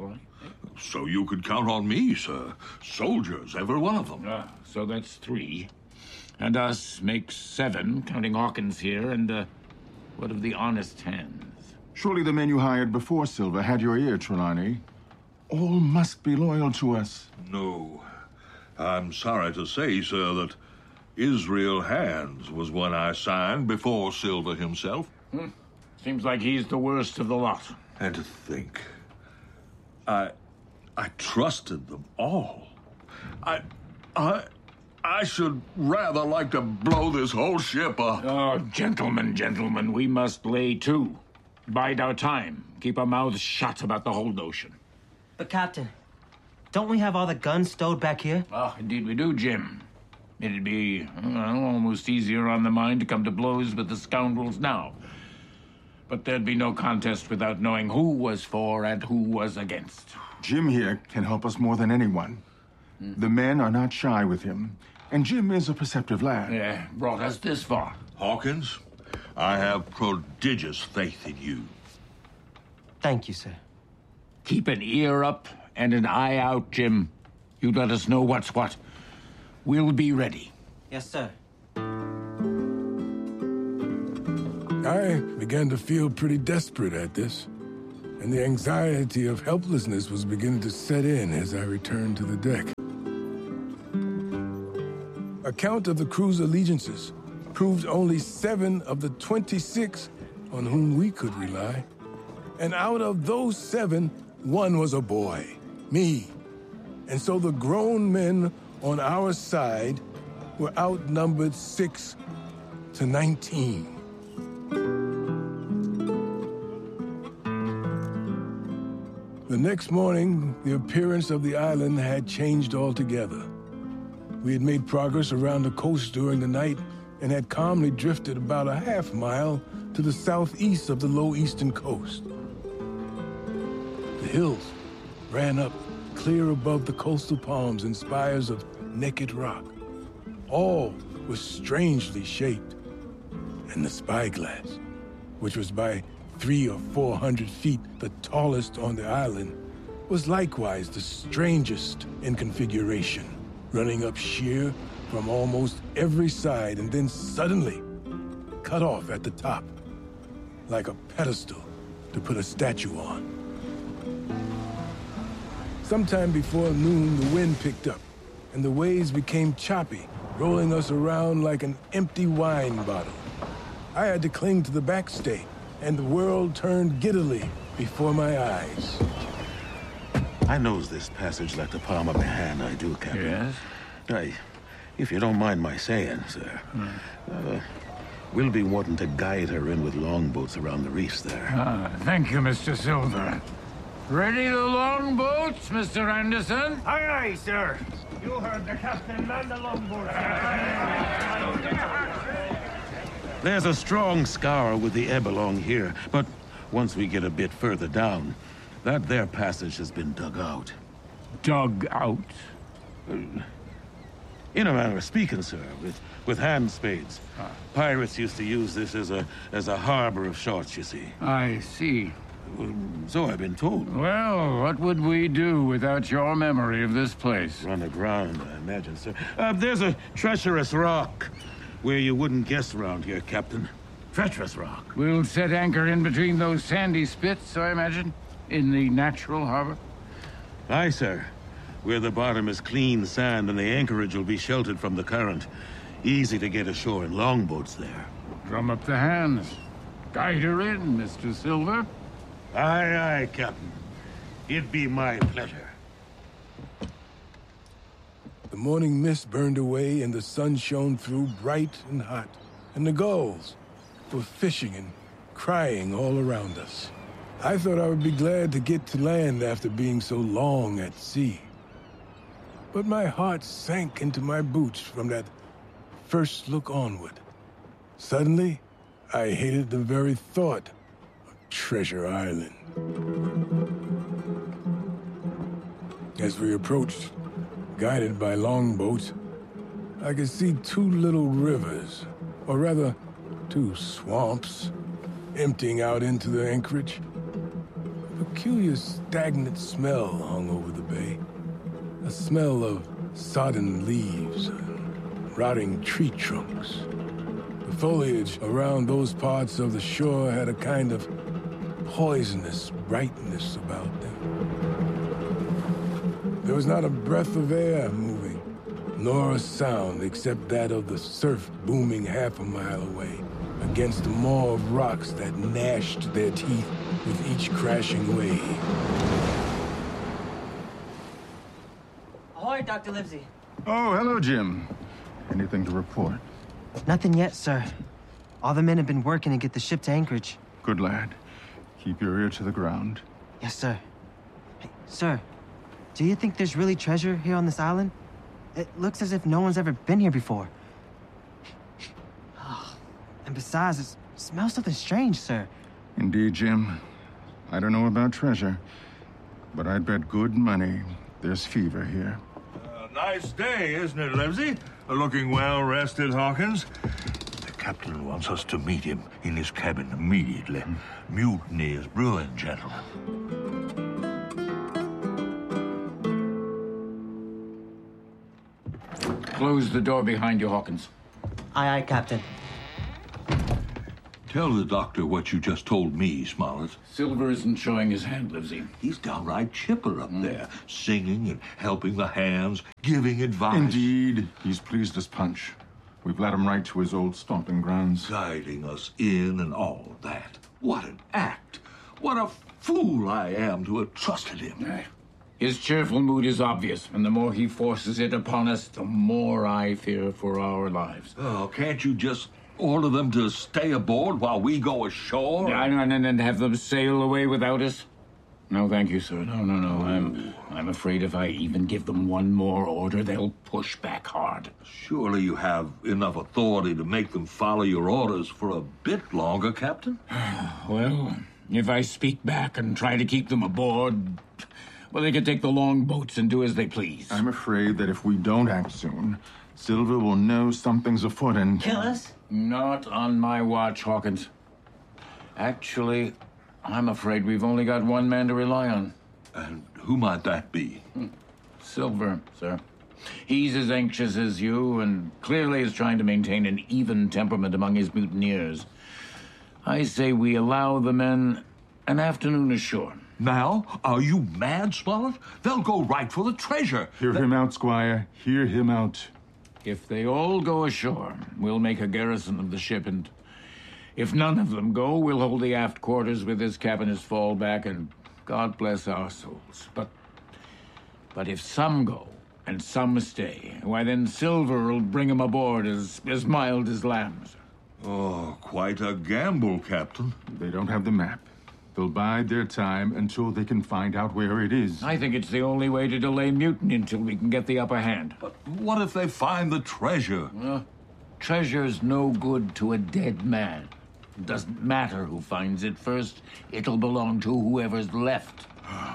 Speaker 6: So you could count on me, sir. Soldiers, every one of them.
Speaker 5: Ah, so that's three. And us makes seven, counting Hawkins here, and, uh, what of the honest hands?
Speaker 9: Surely the men you hired before Silver had your ear, Trelawney. All must be loyal to us.
Speaker 6: No. I'm sorry to say, sir, that Israel Hands was one I signed before Silver himself.
Speaker 5: Hmm. Seems like he's the worst of the lot.
Speaker 6: And to think, I, I trusted them all. I, I, I should rather like to blow this whole ship up.
Speaker 5: Oh, gentlemen, gentlemen, we must lay to. Bide our time. Keep our mouths shut about the whole notion.
Speaker 2: But, Captain, don't we have all the guns stowed back here?
Speaker 5: Oh, indeed we do, Jim. It'd be well, almost easier on the mind to come to blows with the scoundrels now. But there'd be no contest without knowing who was for and who was against.
Speaker 9: Jim here can help us more than anyone. Mm. The men are not shy with him, and Jim is a perceptive lad.
Speaker 5: Yeah, brought us this far.
Speaker 6: Hawkins, I have prodigious faith in you.
Speaker 2: Thank you, sir.
Speaker 5: Keep an ear up and an eye out, Jim. You let us know what's what. We'll be ready.
Speaker 2: Yes, sir.
Speaker 4: I began to feel pretty desperate at this, and the anxiety of helplessness was beginning to set in as I returned to the deck. A count of the crew's allegiances proved only seven of the twenty-six on whom we could rely. And out of those seven, one was a boy, me. And so the grown men on our side were outnumbered six to nineteen. The next morning, the appearance of the island had changed altogether. We had made progress around the coast during the night and had calmly drifted about a half mile to the southeast of the low eastern coast. The hills ran up clear above the coastal palms and spires of naked rock. All was strangely shaped, and the spyglass, which was by three or four hundred feet the tallest on the island, was likewise the strangest in configuration, running up sheer from almost every side and then suddenly cut off at the top, like a pedestal to put a statue on. Sometime before noon, the wind picked up, and the waves became choppy, rolling us around like an empty wine bottle. I had to cling to the backstay, and the world turned giddily before my eyes.
Speaker 1: I knows this passage like the palm of my hand, I do, Captain.
Speaker 5: Yes?
Speaker 1: I, if you don't mind my saying, sir,
Speaker 5: Hmm.
Speaker 1: uh, we'll be wanting to guide her in with longboats around the reefs there.
Speaker 5: Ah, thank you, Mister Silver. Ready the longboats, Mister Anderson?
Speaker 8: Aye, aye, sir. You heard the captain man the longboat.
Speaker 1: There's a strong scour with the ebb along here, but once we get a bit further down, that there passage has been dug out.
Speaker 5: Dug out?
Speaker 1: In a manner of speaking, sir, with, with hand spades. Ah. Pirates used to use this as a, as a harbor of sorts, you see.
Speaker 5: I see.
Speaker 1: So I've been told.
Speaker 5: Well, what would we do without your memory of this place?
Speaker 1: Run aground, I imagine, sir. Uh, there's a treacherous rock where you wouldn't guess around here, Captain. Treacherous rock.
Speaker 5: We'll set anchor in between those sandy spits, I imagine, in the natural harbor?
Speaker 1: Aye, sir. Where the bottom is clean sand and the anchorage will be sheltered from the current. Easy to get ashore in longboats there.
Speaker 5: Drum up the hands. Guide her in, Mister Silver.
Speaker 1: Aye, aye, Captain. It'd be my pleasure.
Speaker 4: The morning mist burned away and the sun shone through bright and hot. And the gulls were fishing and crying all around us. I thought I would be glad to get to land after being so long at sea. But my heart sank into my boots from that first look onward. Suddenly, I hated the very thought of Treasure Island. As we approached, guided by longboats, I could see two little rivers, or rather, two swamps, emptying out into the anchorage. A peculiar stagnant smell hung over the bay. A smell of sodden leaves and rotting tree trunks. The foliage around those parts of the shore had a kind of poisonous brightness about them. There was not a breath of air moving, nor a sound except that of the surf booming half a mile away against the maw of rocks that gnashed their teeth with each crashing wave.
Speaker 2: Ahoy, Doctor Livesey.
Speaker 9: Oh, hello, Jim. Anything to report?
Speaker 2: Nothing yet, sir. All the men have been working to get the ship to anchorage.
Speaker 9: Good lad. Keep your ear to the ground.
Speaker 2: Yes, sir. Hey, sir, do you think there's really treasure here on this island? It looks as if no one's ever been here before. Oh, and besides, it smells something strange, sir.
Speaker 9: Indeed, Jim. I don't know about treasure, but I'd bet good money there's fever here.
Speaker 6: Uh, nice day, isn't it, Livesey? Looking well rested, Hawkins. The captain wants us to meet him in his cabin immediately. Mutiny is brewing, gentlemen.
Speaker 5: Close the door behind you, Hawkins.
Speaker 2: Aye, aye, Captain.
Speaker 6: Tell the doctor what you just told me, Smollett.
Speaker 5: Silver isn't showing his hand, Livesey.
Speaker 6: He's downright chipper up there, singing and helping the hands, giving advice.
Speaker 9: Indeed, he's pleased as punch. We've led him right to his old stomping grounds.
Speaker 6: Guiding us in and all that. What an act. What a fool I am to have trusted him.
Speaker 5: His cheerful mood is obvious, and the more he forces it upon us, the more I fear for our lives.
Speaker 6: Oh, can't you just order them to stay aboard while we go ashore?
Speaker 5: And, and, and have them sail away without us? No, thank you, sir. No, no, no. I'm, I'm afraid if I even give them one more order, they'll push back hard.
Speaker 6: Surely you have enough authority to make them follow your orders for a bit longer, Captain?
Speaker 5: Well, if I speak back and try to keep them aboard, well, they can take the longboats and do as they please.
Speaker 9: I'm afraid that if we don't act soon, Silver will know something's afoot and...
Speaker 2: Kill us?
Speaker 5: Not on my watch, Hawkins. Actually, I'm afraid we've only got one man to rely on.
Speaker 6: And who might that be?
Speaker 5: Silver, sir. He's as anxious as you, and clearly is trying to maintain an even temperament among his mutineers. I say we allow the men an afternoon ashore.
Speaker 6: Now? Are you mad, Smollett? They'll go right for the treasure.
Speaker 9: Hear him out, Squire. Hear him out.
Speaker 5: If they all go ashore, we'll make a garrison of the ship, and if none of them go, we'll hold the aft quarters with this cabin as fallback, and God bless our souls. But, but if some go, and some stay, why then Silver will bring them aboard as, as mild as lambs.
Speaker 6: Oh, quite a gamble, Captain.
Speaker 9: They don't have the map. They'll bide their time until they can find out where it is.
Speaker 5: I think it's the only way to delay mutiny until we can get the upper hand.
Speaker 6: But what if they find the treasure?
Speaker 5: Uh, treasure's no good to a dead man. It doesn't matter who finds it first. It'll belong to whoever's left.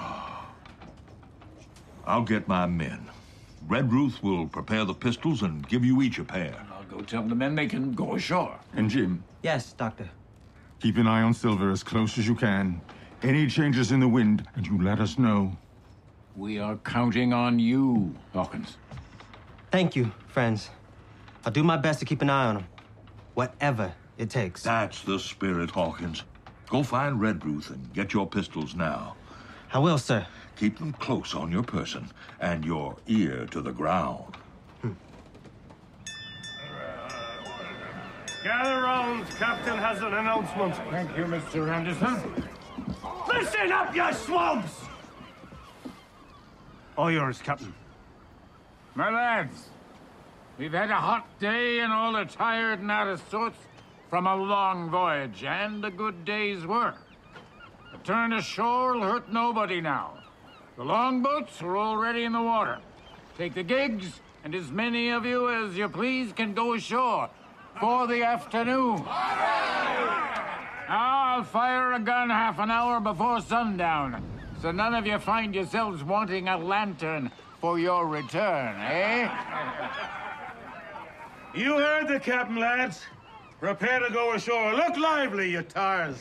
Speaker 6: I'll get my men. Redruth will prepare the pistols and give you each a pair.
Speaker 5: I'll go tell the men they can go ashore.
Speaker 9: And Jim?
Speaker 2: Yes, Doctor.
Speaker 9: Keep an eye on Silver as close as you can. Any changes in the wind, and you let us know.
Speaker 5: We are counting on you, Hawkins.
Speaker 2: Thank you, friends. I'll do my best to keep an eye on them. Whatever it takes.
Speaker 6: That's the spirit, Hawkins. Go find Redruth and get your pistols now.
Speaker 2: I will, sir.
Speaker 6: Keep them close on your person and your ear to the ground.
Speaker 2: Hmm.
Speaker 8: Gather round. Captain has an announcement.
Speaker 5: Thank you, Mister Anderson.
Speaker 8: Listen up, you swabs! All yours, Captain.
Speaker 5: My lads, we've had a hot day and all are tired and out of sorts from a long voyage and a good day's work. A turn ashore will hurt nobody now. The longboats are already in the water. Take the gigs, and as many of you as you please can go ashore for the afternoon. Now I'll fire a gun half an hour before sundown, so none of you find yourselves wanting a lantern for your return, eh?
Speaker 1: You heard the captain, lads. Prepare to go ashore. Look lively, you tars.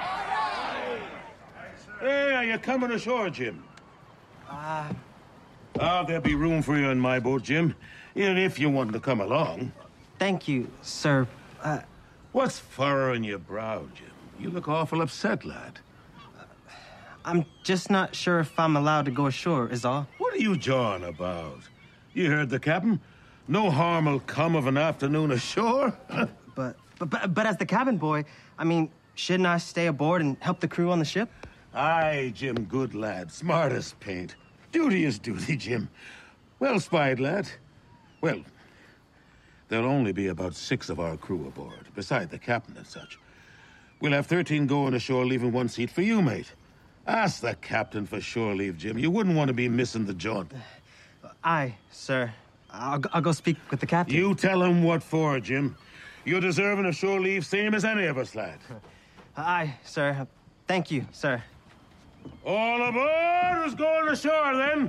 Speaker 1: Hey, are you coming ashore, Jim?
Speaker 2: Uh...
Speaker 1: Oh, there'll be room for you in my boat, Jim. If you want to come along.
Speaker 2: Thank you, sir. Uh...
Speaker 1: What's furrowing your brow, Jim? You look awful upset, lad.
Speaker 2: I'm just not sure if I'm allowed to go ashore, is all.
Speaker 1: What are you jawing about? You heard the captain. No harm will come of an afternoon ashore.
Speaker 2: but, but, but, but as the cabin boy, I mean, shouldn't I stay aboard and help the crew on the ship?
Speaker 1: Aye, Jim, good lad. Smart as paint. Duty is duty, Jim. Well spied, lad. Well, there'll only be about six of our crew aboard, beside the captain and such. We'll have thirteen going ashore, leaving one seat for you, mate. Ask the captain for shore leave, Jim. You wouldn't want to be missing the jaunt.
Speaker 2: Aye, sir. I'll, I'll go speak with the captain.
Speaker 1: You tell him what for, Jim. You're deserving of shore leave, same as any of us, lad.
Speaker 2: Aye, sir. Thank you, sir.
Speaker 1: All aboard is going ashore, then.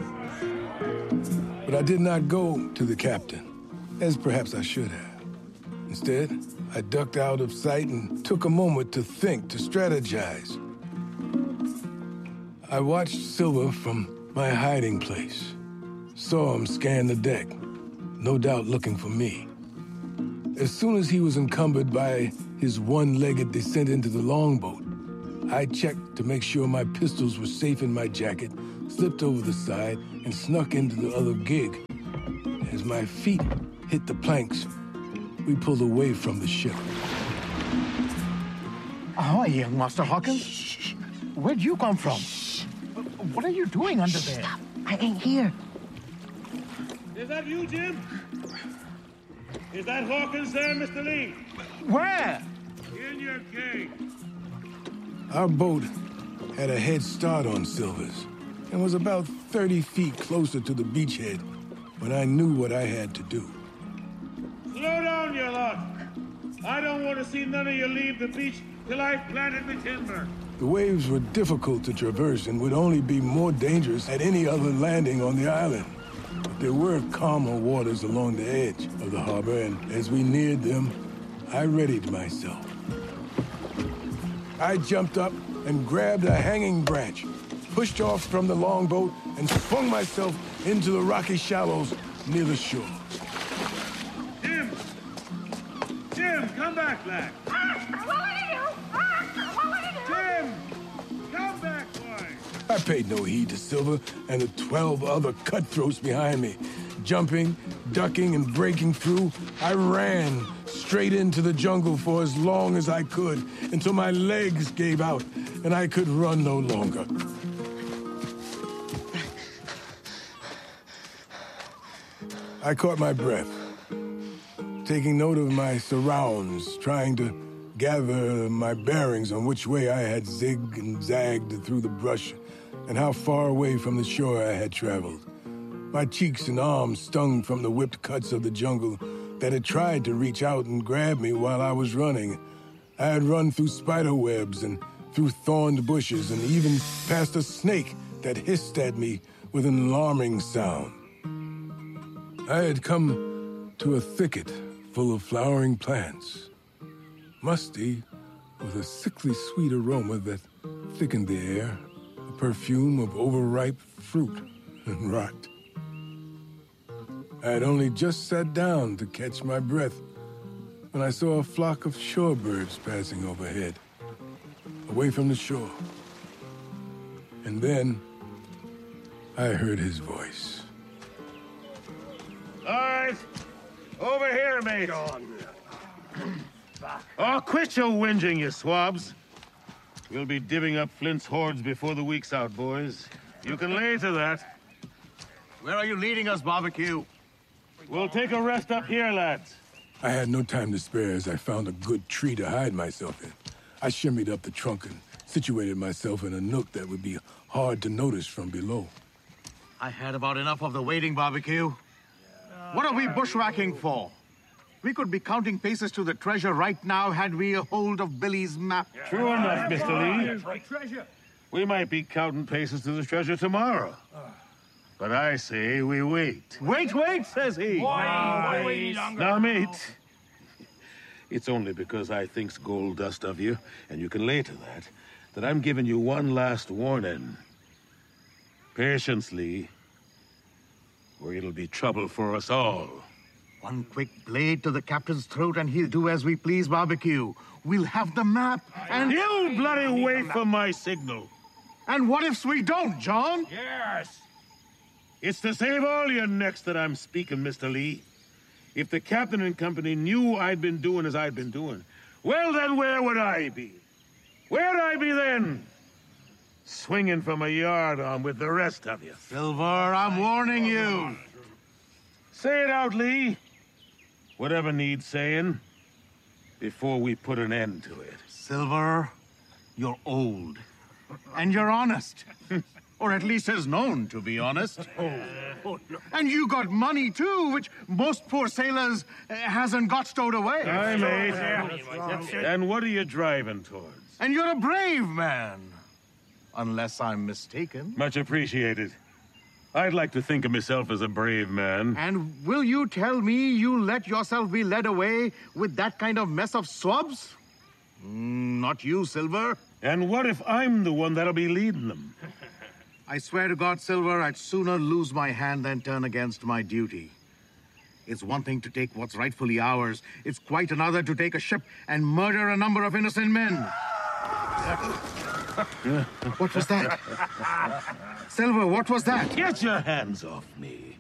Speaker 4: But I did not go to the captain, as perhaps I should have. Instead, I ducked out of sight and took a moment to think, to strategize. I watched Silver from my hiding place, saw him scan the deck. no doubt looking for me. As soon as he was encumbered by his one-legged descent into the longboat, I checked to make sure my pistols were safe in my jacket, slipped over the side, and snuck into the other gig. As my feet hit the planks, we pulled away from the ship.
Speaker 10: Ahoy, young Master Hawkins.
Speaker 2: Shh.
Speaker 10: Where'd you come from?
Speaker 2: Shh.
Speaker 10: What are you doing under
Speaker 2: Shh,
Speaker 10: there?
Speaker 2: Stop. I ain't here.
Speaker 1: Is that you, Jim? Is that Hawkins there, Mister Lee?
Speaker 10: Where?
Speaker 1: In your cave.
Speaker 4: Our boat had a head start on Silver's and was about thirty feet closer to the beachhead when I knew what I had to do.
Speaker 1: Slow down, you lot. I don't want to see none of you leave the beach till I've planted the timber.
Speaker 4: The waves were difficult to traverse and would only be more dangerous at any other landing on the island. But there were calmer waters along the edge of the harbor, and as we neared them, I readied myself. I jumped up and grabbed a hanging branch, pushed off from the longboat, and swung myself into the rocky shallows near the shore.
Speaker 1: Jim! Jim, come back, lad! Jim! Come back, boy!
Speaker 4: I paid no heed to Silver and the twelve other cutthroats behind me. Jumping, ducking, and breaking through, I ran straight into the jungle for as long as I could, until my legs gave out and I could run no longer. I caught my breath, taking note of my surrounds, trying to gather my bearings on which way I had zigged and zagged through the brush and how far away from the shore I had traveled. My cheeks and arms stung from the whipped cuts of the jungle that had tried to reach out and grab me while I was running. I had run through spider webs and through thorned bushes and even past a snake that hissed at me with an alarming sound. I had come to a thicket full of flowering plants, musty with a sickly sweet aroma that thickened the air, a perfume of overripe fruit and rot. I had only just sat down to catch my breath when I saw a flock of shorebirds passing overhead, away from the shore. And then I heard his voice.
Speaker 1: All right. Over here, mate. Oh, quit your whinging, you swabs. We'll be dipping up Flint's hordes before the week's out, boys. You can lay to that.
Speaker 10: Where are you leading us, Barbecue?
Speaker 1: We'll take a rest up here, lads.
Speaker 4: I had no time to spare as I found a good tree to hide myself in. I shimmied up the trunk and situated myself in a nook that would be hard to notice from below.
Speaker 10: I had about enough of the waiting, Barbecue. What are we bushwhacking for? We could be counting paces to the treasure right now had we a hold of Billy's map.
Speaker 1: True enough, Mister Lee. We might be counting paces to the treasure tomorrow. But I say we wait.
Speaker 10: Wait, wait, says he.
Speaker 8: Wait, wait,
Speaker 1: Now, mate, it's only because I thinks gold dust of you, and you can lay to that, that I'm giving you one last warning. Patience, Lee, or it'll be trouble for us all.
Speaker 10: One quick blade to the captain's throat and he'll do as we please, Barbecue. We'll have the map and...
Speaker 1: You bloody wait for my signal.
Speaker 10: And what if we don't, John?
Speaker 1: Yes. It's to save all your necks that I'm speaking, Mister Lee. If the captain and company knew I'd been doing as I'd been doing, well, then where would I be? Where'd I be then? Swinging from a yard arm with the rest of you.
Speaker 10: Silver, I'm warning you.
Speaker 1: Say it out, Lee. Whatever needs saying, before we put an end to it.
Speaker 10: Silver, you're old. And you're honest. Or at least is known to be honest. Oh. And you got money, too, which most poor sailors uh, hasn't got stowed away.
Speaker 1: Aye, mate. And what are you driving towards?
Speaker 10: And you're a brave man. Unless I'm mistaken.
Speaker 1: Much appreciated. I'd like to think of myself as a brave man.
Speaker 10: And will you tell me you let yourself be led away with that kind of mess of swabs? Mm, not you, Silver.
Speaker 1: And what if I'm the one that'll be leading them?
Speaker 10: I swear to God, Silver, I'd sooner lose my hand than turn against my duty. It's one thing to take what's rightfully ours. It's quite another to take a ship and murder a number of innocent men. What was that? Silver, what was that?
Speaker 1: Get your hands off me.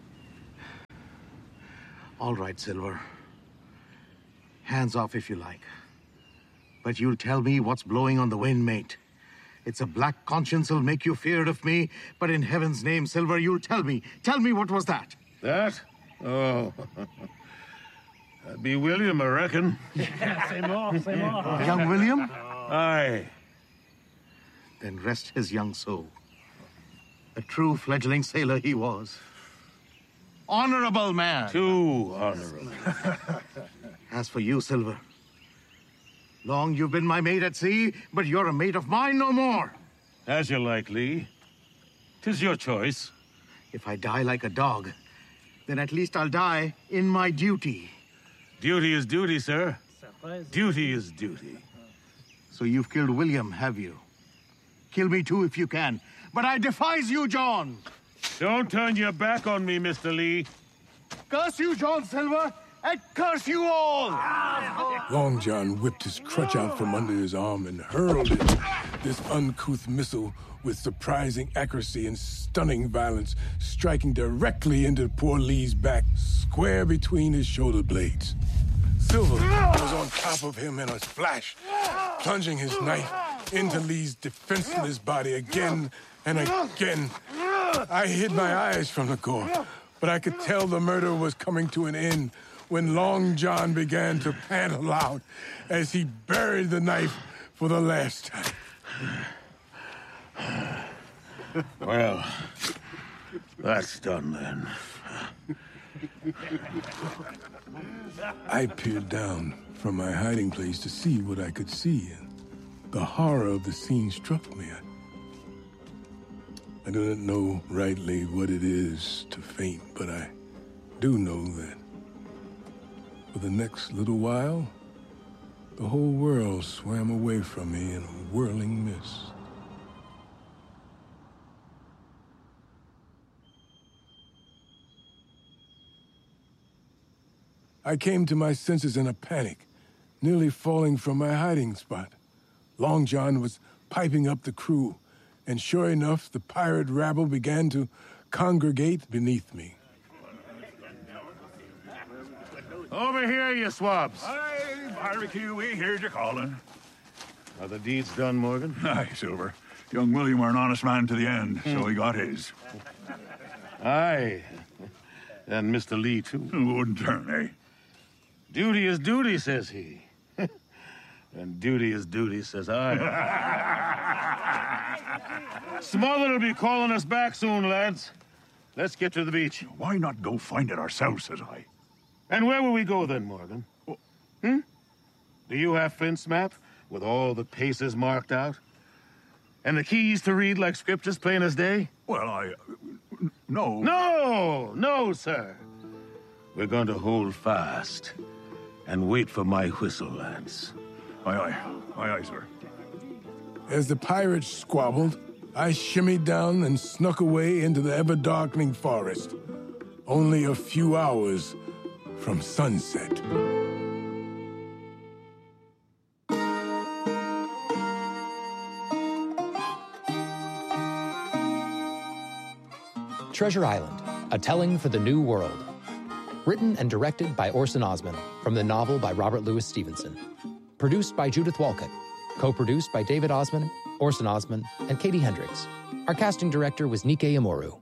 Speaker 10: All right, Silver. Hands off if you like. But you'll tell me what's blowing on the wind, mate. It's a black conscience'll make you feared of me, but in heaven's name, Silver, you'll tell me. Tell me what was that?
Speaker 1: That? Oh. That'd be William, I reckon.
Speaker 8: Say more, say more.
Speaker 10: Young William?
Speaker 1: Aye.
Speaker 10: Then rest his young soul. A true fledgling sailor he was. Honorable man.
Speaker 1: Too honorable.
Speaker 10: As for you, Silver, long you've been my mate at sea, but you're a mate of mine no more.
Speaker 1: As you like, Lee. 'Tis your choice.
Speaker 10: If I die like a dog, then at least I'll die in my duty.
Speaker 1: Duty is duty, sir. Duty is duty.
Speaker 10: So you've killed William, have you? Kill me too if you can. But I defies you, John.
Speaker 1: Don't turn your back on me, Mister Lee.
Speaker 10: Curse you, John Silver, and curse you all!
Speaker 4: Long John whipped his crutch out from under his arm and hurled it, this uncouth missile with surprising accuracy and stunning violence, striking directly into poor Lee's back, square between his shoulder blades. Silver was on top of him in a flash, plunging his knife into Lee's defenseless body again and again. I hid my eyes from the gore, but I could tell the murder was coming to an end when Long John began to pant aloud as he buried the knife for the last time.
Speaker 1: Well, that's done then.
Speaker 4: I peered down from my hiding place to see what I could see, and the horror of the scene struck me. I do not know rightly what it is to faint, but I do know that for the next little while, the whole world swam away from me in a whirling mist. I came to my senses in a panic, nearly falling from my hiding spot. Long John was piping up the crew, and sure enough, the pirate rabble began to congregate beneath me.
Speaker 1: Over here, you swabs.
Speaker 11: Aye, barbecue, we heard you calling.
Speaker 1: Are the deeds done, Morgan?
Speaker 11: Aye, Silver. Young William were an honest man to the end, so he got his.
Speaker 1: Aye. And Mister Lee, too.
Speaker 11: Wouldn't turn, eh?
Speaker 1: Duty is duty, says he. And duty is duty, says I. Smother'll be calling us back soon, lads. Let's get to the beach.
Speaker 11: Why not go find it ourselves, says I.
Speaker 1: And where will we go then, Morgan? Hmm? Do you have fence map with all the paces marked out? And the keys to read like scriptures plain as day?
Speaker 11: Well, I... No.
Speaker 1: No! No, sir. We're going to hold fast and wait for my whistle, Lance.
Speaker 11: Aye, aye. Aye, aye, sir.
Speaker 4: As the pirates squabbled, I shimmied down and snuck away into the ever-darkening forest. Only a few hours from sunset.
Speaker 12: Treasure Island, A Telling for the New World. Written and directed by Orson Osman, from the novel by Robert Louis Stevenson. Produced by Judith Walcott. Co-produced by David Osman, Orson Osman, and Katie Hendricks. Our casting director was Nike Amoru.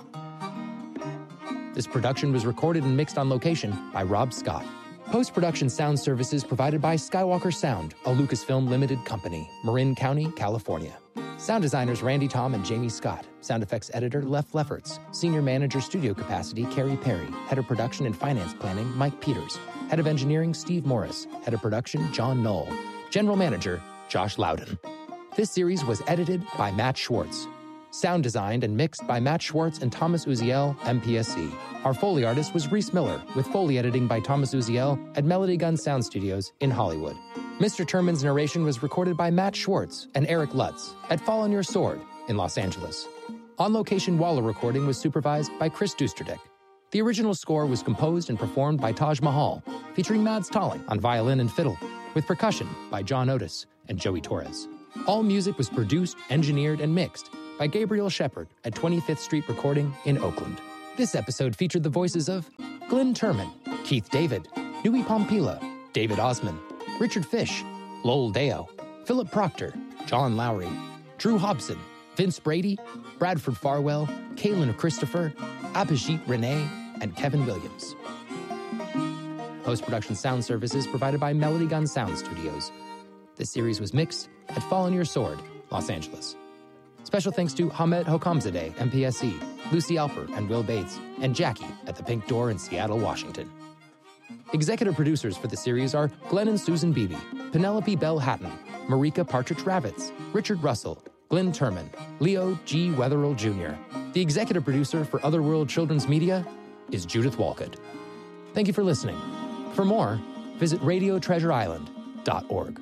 Speaker 12: This production was recorded and mixed on location by Rob Scott. Post-production sound services provided by Skywalker Sound, a Lucasfilm Limited company, Marin County, California. Sound designers Randy Tom and Jamie Scott. Sound effects editor Lef Lefferts. Senior manager studio capacity Carrie Perry. Head of production and finance planning Mike Peters. Head of engineering Steve Morris. Head of production John Knoll. General manager Josh Loudon. This series was edited by Matt Schwartz. Sound designed and mixed by Matt Schwartz and Thomas Uziel, M P S C. Our Foley artist was Reese Miller, with Foley editing by Thomas Uziel at Melody Gun Sound Studios in Hollywood. Mister Terman's narration was recorded by Matt Schwartz and Eric Lutz at Fall on Your Sword in Los Angeles. On-location Waller recording was supervised by Chris Dusterdick. The original score was composed and performed by Taj Mahal, featuring Mads Tolling on violin and fiddle, with percussion by John Otis and Joey Torres. All music was produced, engineered, and mixed by Gabriel Shepard at twenty-fifth Street Recording in Oakland. This episode featured the voices of Glenn Turman, Keith David, Nui Pompila, David Osman, Richard Fish, Lowell Deo, Philip Proctor, John Lowry, Drew Hobson, Vince Brady, Bradford Farwell, Kaylin Christopher, Abhijit Renee, and Kevin Williams. Post-production sound services provided by Melody Gun Sound Studios. This series was mixed at Fall on Your Sword, Los Angeles. Special thanks to Hamed Hokamzadeh, M P S C, Lucy Alper and Will Bates, and Jackie at the Pink Door in Seattle, Washington. Executive producers for the series are Glenn and Susan Beebe, Penelope Bell Hatton, Marika Partridge-Ravitz, Richard Russell, Glenn Turman, Leo G. Wetherill Junior The executive producer for Otherworld Children's Media is Judith Walcott. Thank you for listening. For more, visit radio treasure island dot org.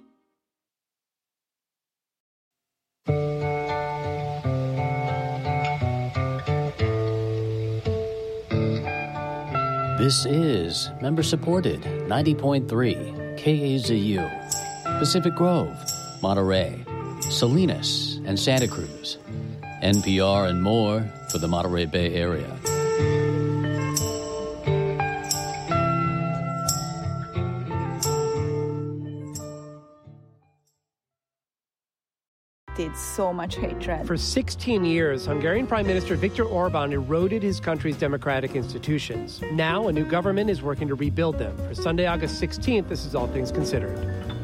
Speaker 13: This is member-supported ninety point three K A Z U, Pacific Grove, Monterey, Salinas, and Santa Cruz. N P R and more for the Monterey Bay Area.
Speaker 14: So much hatred.
Speaker 15: For sixteen years, Hungarian Prime Minister Viktor Orban eroded his country's democratic institutions. Now, a new government is working to rebuild them. For Sunday, August sixteenth, this is All Things Considered.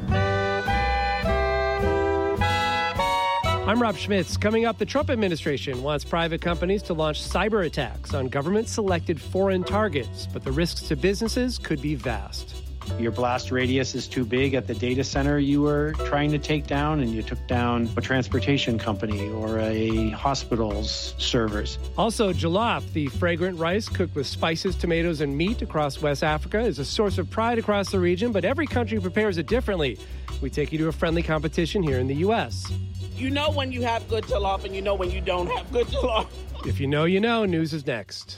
Speaker 15: I'm Rob Schmitz. Coming up, the Trump administration wants private companies to launch cyber attacks on government-selected foreign targets, but the risks to businesses could be vast.
Speaker 16: Your blast radius is too big at the data center you were trying to take down, and you took down a transportation company or a hospital's servers.
Speaker 15: Also, jollof, the fragrant rice cooked with spices, tomatoes, and meat across West Africa, is a source of pride across the region, but every country prepares it differently. We take you to a friendly competition here in the U S.
Speaker 17: You know when you have good jollof, and you know when you don't have good jollof.
Speaker 15: If you know, you know. News is next.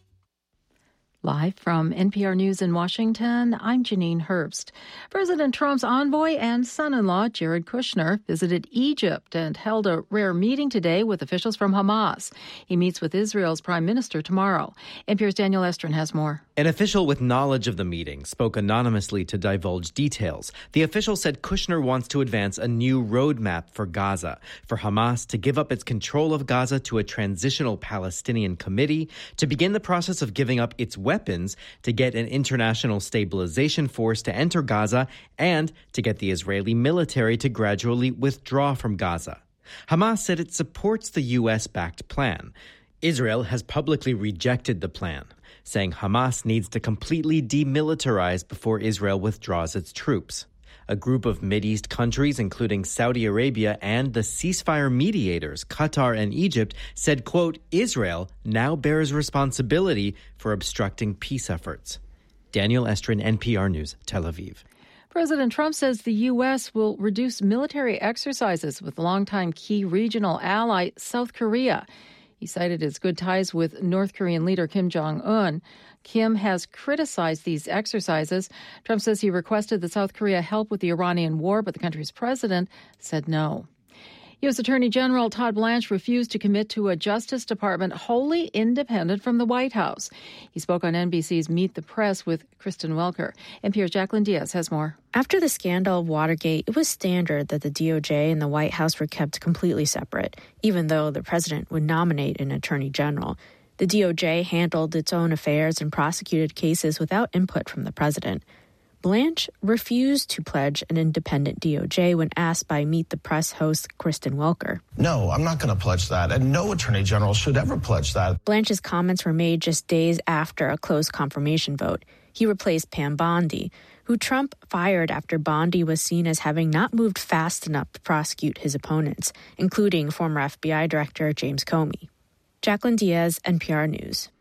Speaker 18: Live from N P R News in Washington, I'm Janine Herbst. President Trump's envoy and son-in-law, Jared Kushner, visited Egypt and held a rare meeting today with officials from Hamas. He meets with Israel's prime minister tomorrow. N P R's Daniel Estrin has more.
Speaker 19: An official with knowledge of the meeting spoke anonymously to divulge details. The official said Kushner wants to advance a new roadmap for Gaza, for Hamas to give up its control of Gaza to a transitional Palestinian committee, to begin the process of giving up its weapons, to get an international stabilization force to enter Gaza, and to get the Israeli military to gradually withdraw from Gaza. Hamas said it supports the U S-backed plan. Israel has publicly rejected the plan, saying Hamas needs to completely demilitarize before Israel withdraws its troops. A group of Mideast countries, including Saudi Arabia and the ceasefire mediators, Qatar and Egypt, said, quote, Israel now bears responsibility for obstructing peace efforts. Daniel Estrin, N P R News, Tel Aviv.
Speaker 18: President Trump says the U S will reduce military exercises with longtime key regional ally South Korea. He cited his good ties with North Korean leader Kim Jong-un. Kim has criticized these exercises. Trump says he requested that South Korea help with the Iranian war, but the country's president said no. U S Attorney General Todd Blanche refused to commit to a Justice Department wholly independent from the White House. He spoke on N B C's Meet the Press with Kristen Welker. N P R's Jacqueline Diaz has more.
Speaker 20: After the scandal of Watergate, it was standard that the D O J and the White House were kept completely separate, even though the president would nominate an attorney general. The D O J handled its own affairs and prosecuted cases without input from the president. Blanche refused to pledge an independent D O J when asked by Meet the Press host Kristen Welker.
Speaker 21: No, I'm not going to pledge that, and no attorney general should ever pledge that.
Speaker 20: Blanche's comments were made just days after a close confirmation vote. He replaced Pam Bondi, who Trump fired after Bondi was seen as having not moved fast enough to prosecute his opponents, including former F B I Director James Comey. Jacqueline Diaz, N P R News.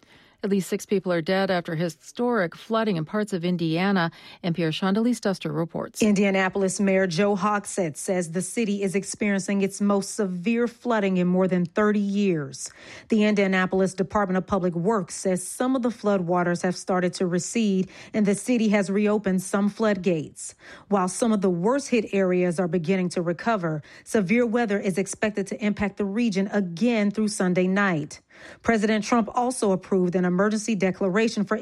Speaker 18: At least six people are dead after historic flooding in parts of Indiana. N P R's Shondalee Stuster reports.
Speaker 7: Indianapolis Mayor Joe Hogsett says the city is experiencing its most severe flooding in more than thirty years. The Indianapolis Department of Public Works says some of the floodwaters have started to recede and the city has reopened some floodgates. While some of the worst hit areas are beginning to recover, severe weather is expected to impact the region again through Sunday night. President Trump also approved an emergency declaration for